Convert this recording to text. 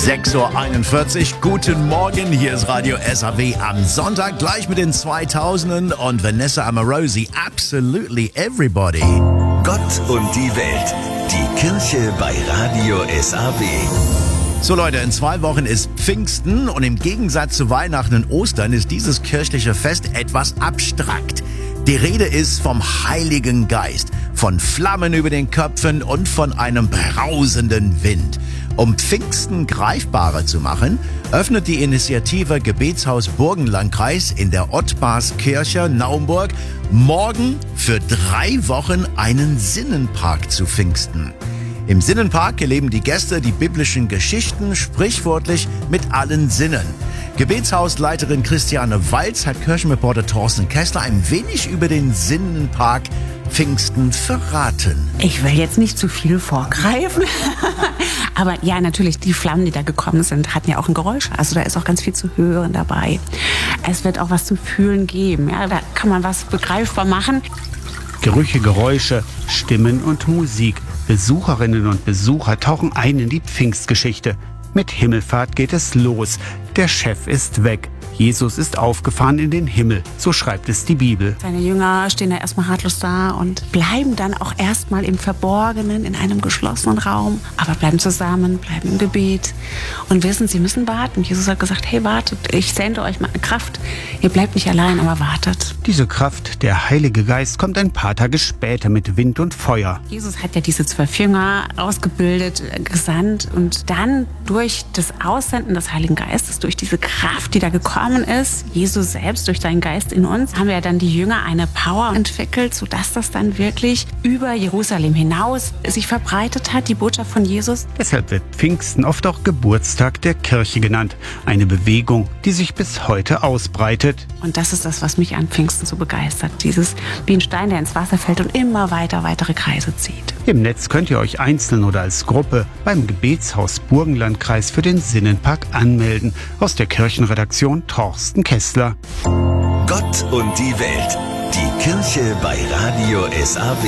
6:41 Uhr, guten Morgen, hier ist Radio SAW am Sonntag, gleich mit den 2000ern und Vanessa Amorosi, Absolutely Everybody. Gott und die Welt, die Kirche bei Radio SAW. So Leute, in 2 Wochen ist Pfingsten und im Gegensatz zu Weihnachten und Ostern ist dieses kirchliche Fest etwas abstrakt. Die Rede ist vom Heiligen Geist, von Flammen über den Köpfen und von einem brausenden Wind. Um Pfingsten greifbarer zu machen, öffnet die Initiative Gebetshaus Burgenlandkreis in der Ottmarskirche Naumburg morgen für 3 Wochen einen Sinnenpark zu Pfingsten. Im Sinnenpark erleben die Gäste die biblischen Geschichten sprichwörtlich mit allen Sinnen. Gebetshausleiterin Christiane Walz hat Kirchenreporter Thorsten Kessler ein wenig über den Sinnenpark Pfingsten verraten. Ich will jetzt nicht zu viel vorgreifen, aber ja, natürlich, die Flammen, die da gekommen sind, hatten ja auch ein Geräusch. Also da ist auch ganz viel zu hören dabei. Es wird auch was zu fühlen geben. Ja, da kann man was begreifbar machen. Gerüche, Geräusche, Stimmen und Musik. Besucherinnen und Besucher tauchen ein in die Pfingstgeschichte. Mit Himmelfahrt geht es los. Der Chef ist weg. Jesus ist aufgefahren in den Himmel, so schreibt es die Bibel. Seine Jünger stehen da erstmal ratlos da und bleiben dann auch erstmal im Verborgenen, in einem geschlossenen Raum, aber bleiben zusammen, bleiben im Gebet und wissen, sie müssen warten. Jesus hat gesagt, hey, wartet, ich sende euch meine Kraft. Ihr bleibt nicht allein, aber wartet. Diese Kraft, der Heilige Geist, kommt ein paar Tage später mit Wind und Feuer. Jesus hat ja diese 12 Jünger ausgebildet, gesandt und dann durch das Aussenden des Heiligen Geistes, durch diese Kraft, die da gekommen ist, Jesus selbst durch seinen Geist in uns, haben ja dann die Jünger eine Power entwickelt, sodass das dann wirklich über Jerusalem hinaus sich verbreitet hat, die Botschaft von Jesus. Deshalb wird Pfingsten oft auch Geburtstag der Kirche genannt. Eine Bewegung, die sich bis heute ausbreitet. Und das ist das, was mich an Pfingsten so begeistert. Dieses wie ein Stein, der ins Wasser fällt und immer weiter weitere Kreise zieht. Im Netz könnt ihr euch einzeln oder als Gruppe beim Gebetshaus Burgenlandkreis für den Sinnenpark anmelden. Aus der Kirchenredaktion Thorsten Kessler. Gott und die Welt, die Kirche bei Radio SAW.